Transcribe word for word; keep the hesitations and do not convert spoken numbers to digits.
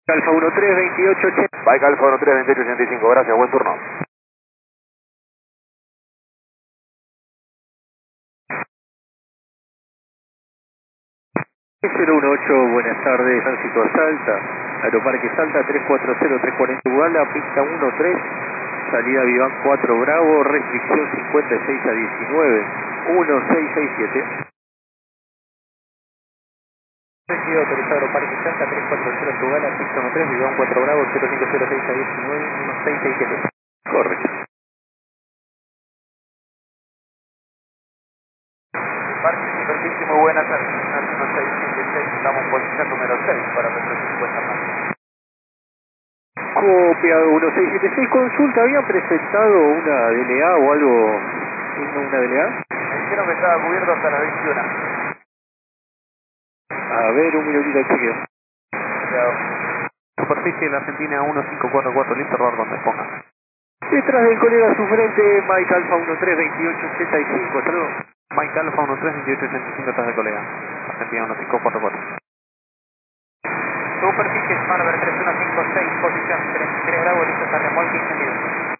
Alfa uno tres veintiocho ochenta. Bike Alfa uno tres veintiocho ochenta y cinco, gracias, buen turno. cero uno ocho, buenas tardes, tránsito a Salta, Aeroparque Salta tres cuatro cero tres cuarenta Ugala, pista uno tres, salida Vivan cuatro Bravo, restricción cincuenta y seis a diecinueve, uno seis seis siete. Recibido autorizado Aeroparque Salta tres cuatro cero Ugala, pista uno tres, Vivan cuatro Bravo, cero cinco cero seis a diecinueve, uno seis seis siete. Correcto. Parque Superficie, muy buenas tardes. uno seis siete seis, estamos en posición número seis para nuestro cincuenta más. Copia uno seis siete seis, consulta, ¿habían presentado una D N A o algo? ¿Una D N A? Me dijeron que estaba cubierto hasta las veintiuna. A ver, un minutito, chequeo. Cuidado. Superficie de la Argentina uno cinco cuatro cuatro, listo, error donde ponga. Detrás del colega a su frente, Mike Alfa uno tres veintiocho ochenta y cinco, hasta luego. Mike Alfa uno tres veintiocho ochenta y cinco, atrás de colega. Argentina uno cinco cuatro cuatro. Superficie Smartbird tres uno cinco seis, posición treinta y tres Bravo, listo, está remolque encendido.